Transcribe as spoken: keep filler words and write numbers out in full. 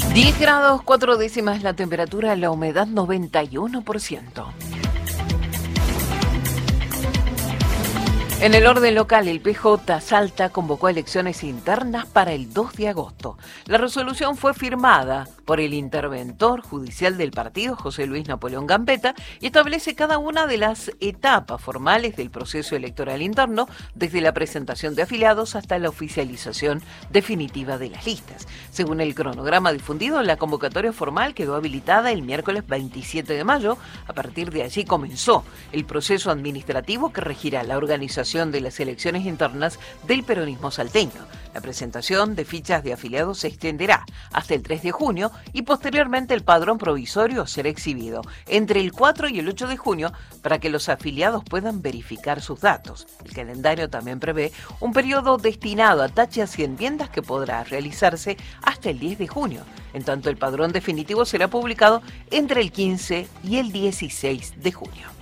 diez grados, cuatro décimas la temperatura, la humedad noventa y uno por ciento. En el orden local, el P J Salta convocó elecciones internas para el dos de agosto. La resolución fue firmada por el interventor judicial del partido, José Luis Napoleón Gambetta, y establece cada una de las etapas formales del proceso electoral interno, desde la presentación de afiliados hasta la oficialización definitiva de las listas. Según el cronograma difundido, la convocatoria formal quedó habilitada el miércoles veintisiete de mayo. A partir de allí comenzó el proceso administrativo que regirá la organización de las elecciones internas del peronismo salteño. La presentación de fichas de afiliados se extenderá hasta el tres de junio y posteriormente el padrón provisorio será exhibido entre el cuatro y el ocho de junio para que los afiliados puedan verificar sus datos. El calendario también prevé un periodo destinado a tachas y enmiendas que podrá realizarse hasta el diez de junio. En tanto, el padrón definitivo será publicado entre el quince y el dieciséis de junio.